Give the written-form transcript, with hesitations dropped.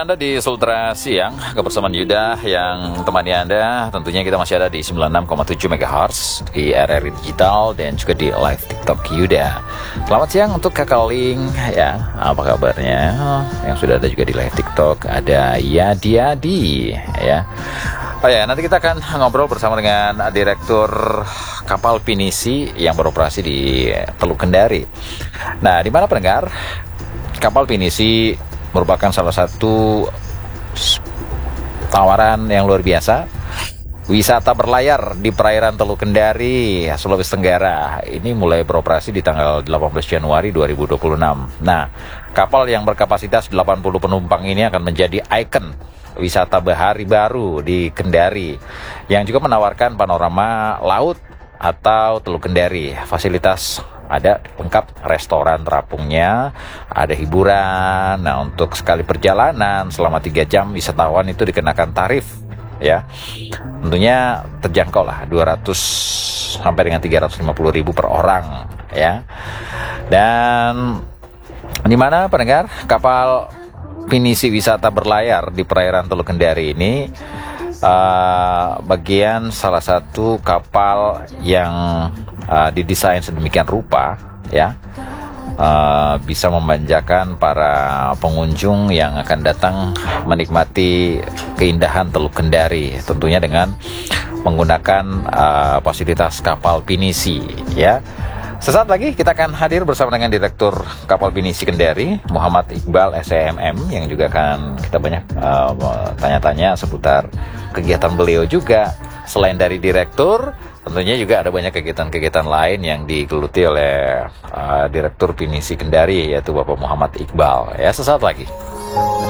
Anda di Sultra Siang, kebersamaan Yuda yang temani Anda. Tentunya kita masih ada di 96,7 MHz di RRI Digital dan juga di live TikTok Yuda. Selamat siang untuk Kakak Ling ya. Apa kabarnya? Yang sudah ada juga di live TikTok ada Yadi ya. Oh ya, nanti kita akan ngobrol bersama dengan Direktur Kapal Pinisi yang beroperasi di Teluk Kendari. Nah, di mana pendengar? Kapal Pinisi merupakan salah satu tawaran yang luar biasa. Wisata berlayar di perairan Teluk Kendari, Sulawesi Tenggara. Ini mulai beroperasi di tanggal 18 Januari 2026. Nah, kapal yang berkapasitas 80 penumpang ini akan menjadi ikon wisata bahari baru di Kendari, yang juga menawarkan panorama laut atau Teluk Kendari. Fasilitas ada lengkap, restoran terapungnya, ada hiburan. Nah, untuk sekali perjalanan selama 3 jam wisatawan itu dikenakan tarif ya. Tentunya terjangkau lah, 200 sampai dengan 350 ribu per orang ya. Dan di mana pendengar, kapal Pinisi wisata berlayar di perairan Teluk Kendari ini bagian salah satu kapal yang didesain sedemikian rupa ya, bisa memanjakan para pengunjung yang akan datang menikmati keindahan Teluk Kendari, tentunya dengan menggunakan fasilitas kapal Pinisi ya. Sesaat lagi kita akan hadir bersama dengan Direktur Kapal Pinisi Kendari, Muhammad Iqbal SEMM, yang juga akan kita banyak tanya-tanya seputar kegiatan beliau juga. Selain dari Direktur, tentunya juga ada banyak kegiatan-kegiatan lain yang digeluti oleh Direktur Pinisi Kendari, yaitu Bapak Muhammad Iqbal. Ya, sesaat lagi.